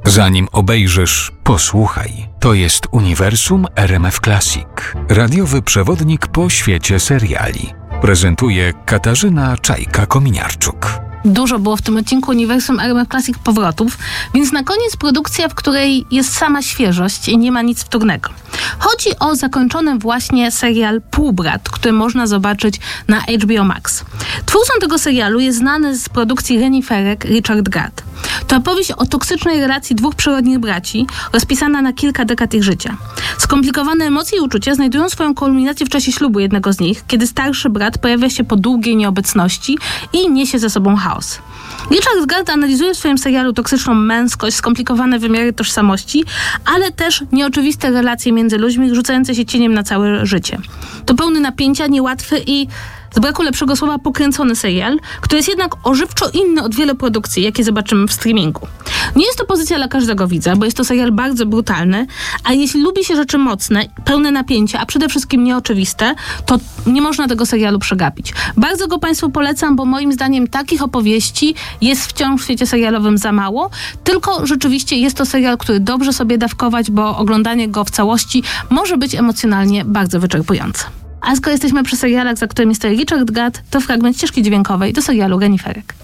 Zanim obejrzysz, posłuchaj. To jest Uniwersum RMF Classic. Radiowy przewodnik po świecie seriali. Prezentuje Katarzyna Czajka-Kominiarczuk. Dużo było w tym odcinku Uniwersum RMF Classic powrotów, więc na koniec produkcja, w której jest sama świeżość i nie ma nic wtórnego. Chodzi o zakończony właśnie serial Półbrat, który można zobaczyć na HBO Max. Twórcą tego serialu jest znany z produkcji reniferek Richard Gad. To opowieść o toksycznej relacji dwóch przyrodnich braci, rozpisana na kilka dekad ich życia. Skomplikowane emocje i uczucia znajdują swoją kulminację w czasie ślubu jednego z nich, kiedy starszy brat pojawia się po długiej nieobecności i niesie ze sobą chaos. Richard Gad analizuje w swoim serialu toksyczną męskość, skomplikowane wymiary tożsamości, ale też nieoczywiste relacje między ludźmi, rzucające się cieniem na całe życie. To pełny napięcia, niełatwy i z braku lepszego słowa pokręcony serial, który jest jednak ożywczo inny od wielu produkcji, jakie zobaczymy w streamingu. Nie jest to pozycja dla każdego widza, bo jest to serial bardzo brutalny, a jeśli lubi się rzeczy mocne, pełne napięcia, a przede wszystkim nieoczywiste, to nie można tego serialu przegapić. Bardzo go Państwu polecam, bo moim zdaniem takich opowieści jest wciąż w świecie serialowym za mało, tylko rzeczywiście jest to serial, który dobrze sobie dawkować, bo oglądanie go w całości może być emocjonalnie bardzo wyczerpujące. A skoro jesteśmy przy serialach, za którymi stoi Richard Gad, to fragment ścieżki dźwiękowej do serialu Reniferek.